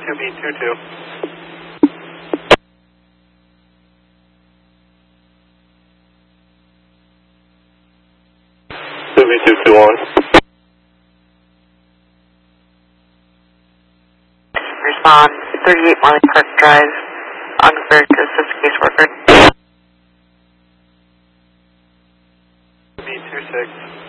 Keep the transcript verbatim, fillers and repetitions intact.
two B two two. two B two two one. Respond, thirty-eight Marley Park Drive, Augsburg to assist caseworker. B two six.